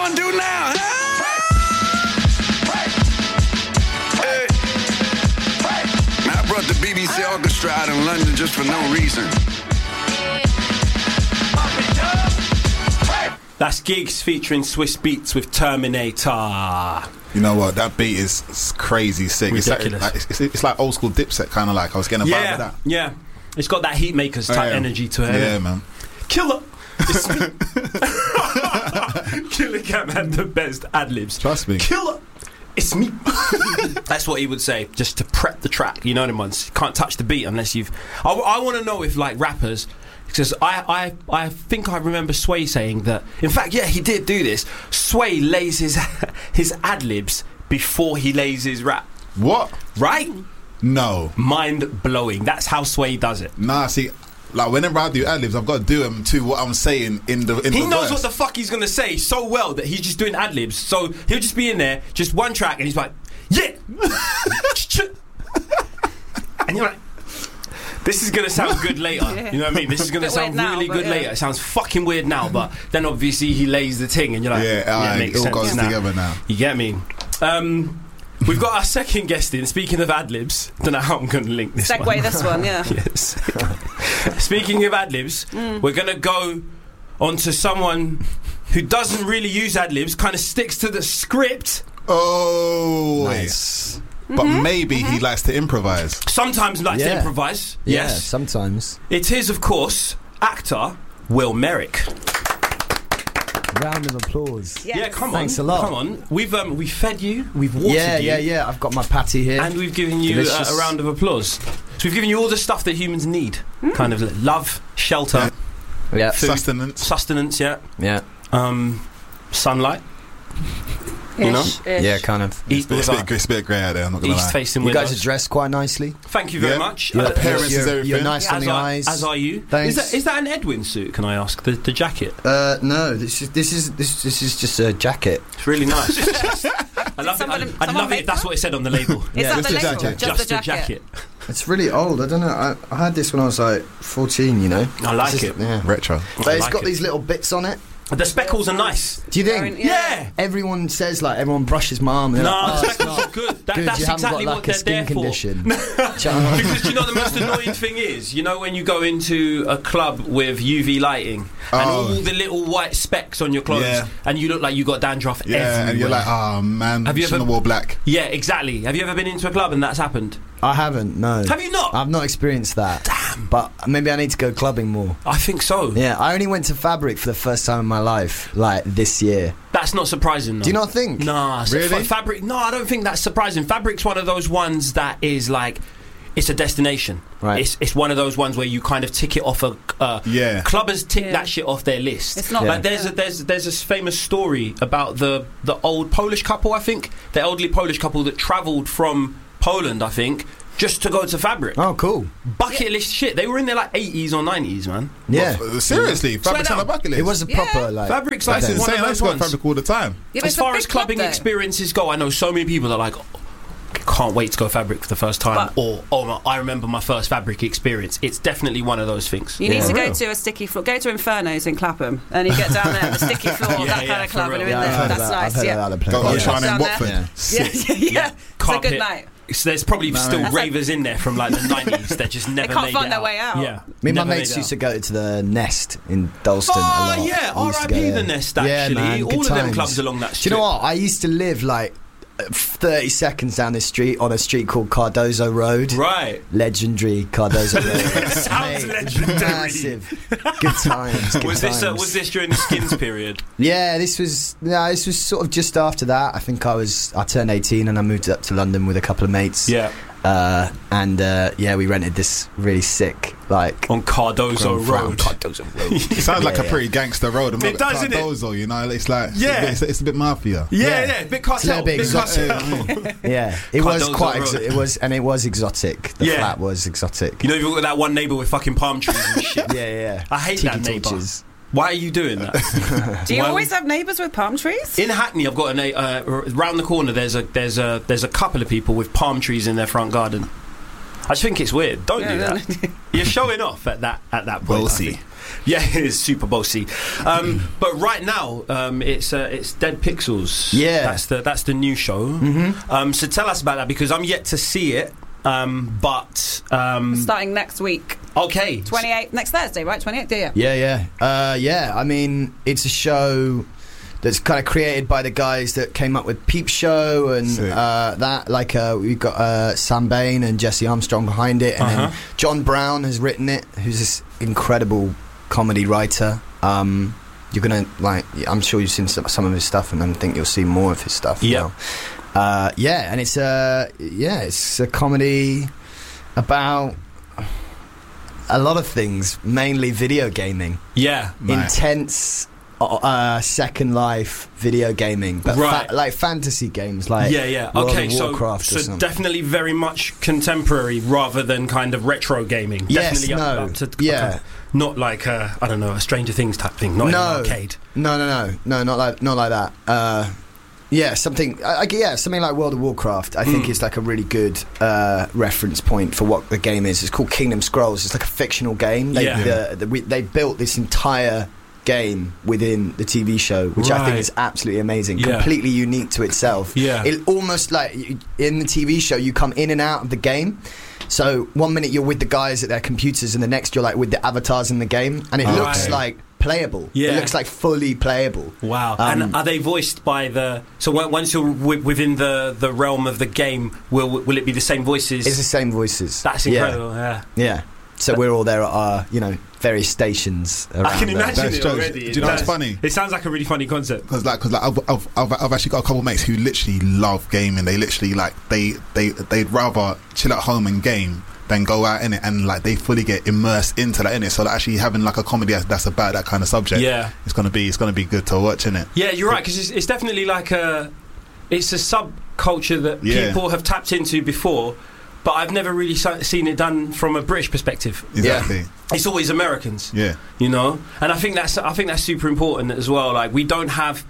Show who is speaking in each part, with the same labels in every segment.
Speaker 1: gonna do now, huh? I brought the BBC Orchestra out in London just for no reason.
Speaker 2: That's Gigs featuring Swiss Beats with Terminator.
Speaker 3: You know what? That beat is crazy sick.
Speaker 2: Ridiculous.
Speaker 3: It's like old school Dipset kind of like. I was getting a vibe with that.
Speaker 2: Yeah. It's got that Heatmakers type energy to it.
Speaker 3: Yeah, man.
Speaker 2: Killer. Killer Cam had the best ad-libs.
Speaker 3: Trust me.
Speaker 2: Killer. It's me. That's what he would say, just to prep the track. You know them ones. You can't touch the beat unless you've... I want to know if, like, rappers... Because I think I remember Sway saying that... In fact, yeah, he did do this. Sway lays his ad-libs before he lays his rap.
Speaker 3: What?
Speaker 2: Right?
Speaker 3: No.
Speaker 2: Mind-blowing. That's how Sway does it.
Speaker 3: Nah, see... Like, whenever I do ad-libs, I've got to do them to what I'm saying in the
Speaker 2: He knows
Speaker 3: verse.
Speaker 2: what the fuck he's going to say so well that he's just doing ad-libs. So he'll just be in there, just one track, and he's like, yeah! And you're like... This is going to sound good later.
Speaker 4: Yeah.
Speaker 2: You know what I mean? This is going to sound really good later. It sounds fucking weird now, but then obviously he lays the ting and you're like,
Speaker 3: it
Speaker 2: makes
Speaker 3: all
Speaker 2: sense
Speaker 3: goes together now.
Speaker 2: You get me? We've got our second guest in. Speaking of ad-libs, don't know how I'm going to link this
Speaker 4: Segue
Speaker 2: one.
Speaker 4: this one, yeah.
Speaker 2: Yes. Speaking of ad-libs, we're going to go on to someone who doesn't really use ad-libs, kind of sticks to the script.
Speaker 3: Oh,
Speaker 5: nice.
Speaker 3: But maybe he likes to improvise.
Speaker 2: Sometimes likes to improvise.
Speaker 5: Yeah,
Speaker 2: Yes.
Speaker 5: sometimes.
Speaker 2: It is, of course, actor Will Merrick.
Speaker 5: Round of applause.
Speaker 4: Yes.
Speaker 2: Yeah, come on.
Speaker 5: Thanks a lot.
Speaker 2: Come on. We've fed you, we've watered you.
Speaker 5: Yeah. I've got my patty here.
Speaker 2: And we've given you
Speaker 5: Delicious.
Speaker 2: a round of applause. So we've given you all the stuff that humans need. Kind of love, shelter,
Speaker 5: Yeah.
Speaker 2: food,
Speaker 3: Sustenance.
Speaker 5: Yeah.
Speaker 2: Sunlight. You know?
Speaker 4: Ish.
Speaker 5: Yeah, kind of.
Speaker 3: It's a bit grey out there, I'm not going to lie.
Speaker 2: East-facing
Speaker 5: You
Speaker 2: windows.
Speaker 5: guys are dressed quite nicely.
Speaker 2: Thank you very much.
Speaker 3: Your appearance is everything.
Speaker 5: You're nice on the eyes.
Speaker 2: As are you.
Speaker 5: Thanks.
Speaker 2: Is that an Edwin suit, can I ask? The jacket?
Speaker 5: No, this is just a jacket.
Speaker 2: It's really nice. I love
Speaker 4: someone
Speaker 2: it. I'd love it if that's what it said on the label.
Speaker 4: Is that
Speaker 3: just
Speaker 4: the
Speaker 3: a
Speaker 4: label?
Speaker 3: jacket.
Speaker 4: Just the jacket.
Speaker 5: It's really old. I don't know. I had this when I was like 14. You know.
Speaker 2: I like it.
Speaker 5: Yeah.
Speaker 3: Retro.
Speaker 5: But it's
Speaker 2: like
Speaker 5: got
Speaker 2: it.
Speaker 5: these little bits on it.
Speaker 2: The speckles are nice.
Speaker 5: Do you think?
Speaker 2: Yeah.
Speaker 5: Everyone says like everyone brushes my arm. And they're
Speaker 2: No,
Speaker 5: like,
Speaker 2: the
Speaker 5: it's
Speaker 2: speckles
Speaker 5: not
Speaker 2: are good.
Speaker 5: good.
Speaker 2: That's
Speaker 5: You haven't
Speaker 2: exactly
Speaker 5: got
Speaker 2: what
Speaker 5: like a
Speaker 2: they're
Speaker 5: skin
Speaker 2: there for.
Speaker 5: condition.
Speaker 2: Because do you know the most annoying thing is? You know when you go into a club with UV lighting and all the little white specks on your clothes and you look like you got dandruff everywhere.
Speaker 3: And you're like, oh man,
Speaker 2: Have you
Speaker 3: shouldn't
Speaker 2: ever
Speaker 3: have wore black.
Speaker 2: Yeah, exactly. Have you ever been into a club and that's happened?
Speaker 5: I haven't. No.
Speaker 2: Have you not?
Speaker 5: I've not experienced that.
Speaker 2: Damn.
Speaker 5: But maybe I need to go clubbing more.
Speaker 2: I think so.
Speaker 5: Yeah, I only went to Fabric for the first time in my life, like this year.
Speaker 2: That's not surprising, though.
Speaker 5: Do you not think?
Speaker 2: Nah.
Speaker 3: Really?
Speaker 2: Fabric? No, I don't think that's surprising. Fabric's one of those ones that is like... It's a destination.
Speaker 5: Right.
Speaker 2: It's one of those ones where you kind of tick it off a... Clubbers tick that shit off their list.
Speaker 4: It's not...
Speaker 2: Like there's a famous story about the old Polish couple, I think. The elderly Polish couple that travelled from Poland, I think, just to go to Fabric.
Speaker 5: Oh, cool.
Speaker 2: Bucket list shit. They were in their like 80s or 90s, man.
Speaker 5: Yeah.
Speaker 3: Seriously, Fabric's on
Speaker 2: down.
Speaker 3: the bucket list.
Speaker 5: It was a proper, like...
Speaker 2: Fabric's like
Speaker 3: That's
Speaker 2: one
Speaker 3: insane.
Speaker 2: of
Speaker 3: I
Speaker 2: those
Speaker 3: used to go to
Speaker 2: ones.
Speaker 3: Fabric all the time.
Speaker 4: Yeah, but
Speaker 2: As
Speaker 4: it's a
Speaker 2: far
Speaker 4: big
Speaker 2: as
Speaker 4: club
Speaker 2: clubbing
Speaker 4: there.
Speaker 2: experiences go, I know so many people that are like, can't wait to go Fabric for the first time, I remember my first Fabric experience. It's definitely one of those things.
Speaker 4: You need to go to a sticky floor. Go to Inferno's in Clapham, and you get down there, the sticky floor, that kind of club, and you're in there. That's nice.
Speaker 3: Go on China in Watford.
Speaker 4: Yeah. It's a good night.
Speaker 2: So there's probably still
Speaker 4: That's
Speaker 2: ravers in there from like the 90s that just never
Speaker 4: They can't
Speaker 2: made
Speaker 4: find
Speaker 2: it
Speaker 4: their
Speaker 2: out.
Speaker 4: way out.
Speaker 2: Yeah,
Speaker 5: Me and my
Speaker 2: never
Speaker 5: mates
Speaker 2: made it
Speaker 5: used to
Speaker 2: out.
Speaker 5: go to the Nest in Dalston a lot.
Speaker 2: Yeah,
Speaker 5: We used to go
Speaker 2: R.I.P. the
Speaker 5: there.
Speaker 2: Nest,
Speaker 5: Yeah,
Speaker 2: actually.
Speaker 5: man,
Speaker 2: All
Speaker 5: good
Speaker 2: of them
Speaker 5: times.
Speaker 2: clubs along that
Speaker 5: Do
Speaker 2: street.
Speaker 5: you know what? I used to live like 30 seconds down this street on a street called Cardozo Road.
Speaker 2: Right.
Speaker 5: Legendary Cardozo Road.
Speaker 2: Sounds
Speaker 5: Mate,
Speaker 2: legendary.
Speaker 5: Massive. Good times. Good
Speaker 2: Was
Speaker 5: times.
Speaker 2: this during the Skins period?
Speaker 5: Yeah, this was sort of just after that. I think I turned 18 and I moved up to London with a couple of mates.
Speaker 2: Yeah.
Speaker 5: We rented this really sick, like,
Speaker 2: on Cardozo Road.
Speaker 5: Cardozo Road.
Speaker 3: It sounds like a pretty gangster road. I'm
Speaker 2: It
Speaker 3: not
Speaker 2: does, innit?
Speaker 3: Cardozo, you know. It's like it's a bit mafia.
Speaker 2: Yeah, bit cartel.
Speaker 5: bit
Speaker 2: Bit
Speaker 5: exotic.
Speaker 2: cartel.
Speaker 5: Yeah, it was
Speaker 2: Cardozo
Speaker 5: quite.
Speaker 2: Road.
Speaker 5: It was exotic. The
Speaker 2: Yeah.
Speaker 5: flat was exotic.
Speaker 2: You know, you've got that one neighbour with fucking palm trees and shit.
Speaker 5: Yeah.
Speaker 2: I hate
Speaker 5: Tiki
Speaker 2: that neighbour.
Speaker 5: torches.
Speaker 2: Why are you doing that?
Speaker 4: Do you
Speaker 2: Why-
Speaker 4: always have neighbours with palm trees?
Speaker 2: In Hackney, I've got round the corner. There's a couple of people with palm trees in their front garden. I just think it's weird. Don't do that. You're showing off at that point.
Speaker 3: Bossy.
Speaker 2: Yeah, it is super bossy. But right now, it's Dead Pixels.
Speaker 5: Yeah,
Speaker 2: that's the new show. Mm-hmm. So tell us about that, because I'm yet to see it. But
Speaker 4: starting next week.
Speaker 2: Okay,
Speaker 4: 28th, next Thursday, right? 28th,
Speaker 5: yeah. I mean, it's a show that's kind of created by the guys that came up with Peep Show and that. Like we've got Sam Bain and Jesse Armstrong behind it, and then John Brown has written it, who's this incredible comedy writer. You're gonna I'm sure you've seen some of his stuff, and I think you'll see more of his stuff.
Speaker 2: Yeah.
Speaker 5: And it's a comedy about a lot of things, mainly video gaming.
Speaker 2: Yeah,
Speaker 5: intense Second Life video gaming, but like fantasy games, like World of Warcraft or something.
Speaker 2: Definitely very much contemporary rather than kind of retro gaming.
Speaker 5: Yes,
Speaker 2: definitely up to not like I don't know, a Stranger Things type thing. Not in an arcade.
Speaker 5: No, not like that. Something like World of Warcraft. I think is like a really good reference point for what the game is. It's called Kingdom Scrolls. It's like a fictional game. They built this entire game within the TV show, which I think is absolutely amazing. Completely unique to itself. It almost like in the TV show, you come in and out of the game. So 1 minute you're with the guys at their computers, and the next you're like with the avatars in the game, and it looks like playable. It looks like fully playable.
Speaker 2: Wow. And are they voiced by the... So once you're within the realm of the game, will it be the same voices?
Speaker 5: It's the same voices.
Speaker 2: That's incredible. Yeah.
Speaker 5: So we're all there at our, various stations around.
Speaker 2: I can imagine it already.
Speaker 3: Do you know what's funny?
Speaker 2: It sounds like a really funny concept.
Speaker 3: Because I've actually got a couple of mates who literally love gaming. They literally they'd rather chill at home and game than go out in it, and like they fully get immersed into that in it. So like, actually having like a comedy that's about that kind of subject, it's gonna be good to watch, innit?
Speaker 2: Yeah, you're right, because it's definitely like it's a subculture that people have tapped into before. But I've never really seen it done from a British perspective.
Speaker 3: Exactly.
Speaker 2: It's always Americans.
Speaker 3: Yeah.
Speaker 2: And I think that's super important as well. Like, we don't have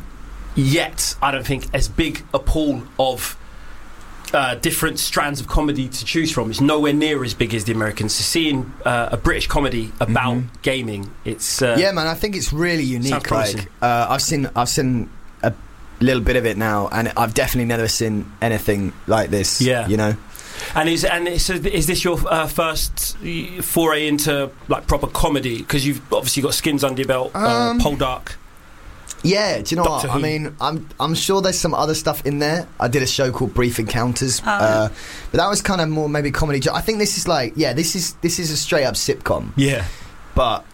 Speaker 2: yet, I don't think, as big a pool of different strands of comedy to choose from. It's nowhere near as big as the Americans. So seeing a British comedy about gaming, it's
Speaker 5: man, I think it's really unique. Like I've seen a little bit of it now, and I've definitely never seen anything like this. And is this your first foray into like proper comedy? Because you've obviously got Skins under your belt, Poldark. Yeah, do you know
Speaker 2: Doctor
Speaker 5: what?
Speaker 2: Who.
Speaker 5: I mean, I'm sure there's some other stuff in there. I did a show called Brief Encounters, but that was kind of more maybe comedy. I think this is like, this is a straight up sitcom.
Speaker 2: Yeah,
Speaker 5: but.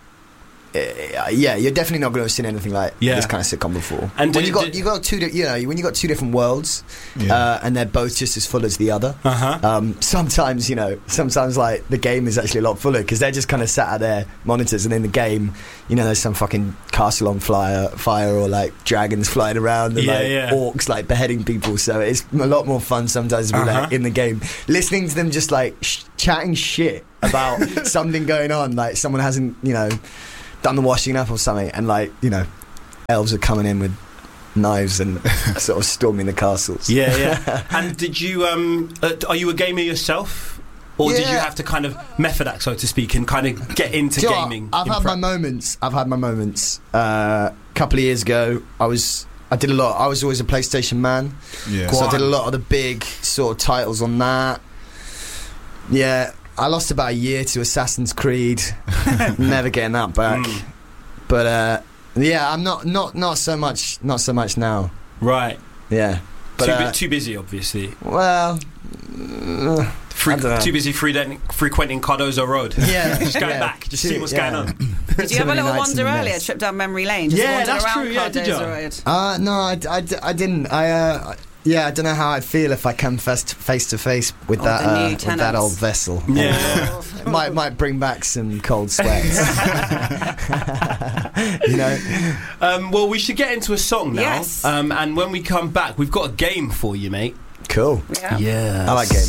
Speaker 5: You're definitely not going to have seen anything like this kind of sitcom before. And when you got two different worlds, and they're both just as full as the other. Sometimes like the game is actually a lot fuller because they're just kind of sat at their monitors, and in the game, there's some fucking castle on fire or like dragons flying around and orcs like beheading people. So it's a lot more fun sometimes to be like in the game, listening to them just like chatting shit about something going on, like someone hasn't done the washing up or something, and like elves are coming in with knives and sort of storming the castles.
Speaker 2: And did you are you a gamer yourself, or did you have to kind of method act, so to speak, and kind of get into gaming?
Speaker 5: I've had my moments. A couple of years ago, I did a lot. I was always a PlayStation man, so I did a lot of the big sort of titles on that. I lost about a year to Assassin's Creed. Never getting that back. But I'm not so much now.
Speaker 2: Right.
Speaker 5: Yeah. But
Speaker 2: too busy, obviously.
Speaker 5: Well,
Speaker 2: too busy frequenting Cardozo Road.
Speaker 5: Yeah.
Speaker 2: Just going back, just seeing what's going on.
Speaker 4: Did you have a little wander earlier, trip down memory lane? Just
Speaker 2: that's
Speaker 4: true.
Speaker 2: Yeah, did you?
Speaker 5: No, I didn't. I don't know how I'd feel if I come face to face with that old vessel.
Speaker 2: Yeah,
Speaker 5: might bring back some cold sweats.
Speaker 2: Well, we should get into a song now.
Speaker 4: Yes.
Speaker 2: And when we come back, we've got a game for you, mate.
Speaker 5: Cool.
Speaker 2: Yeah.
Speaker 5: I like games.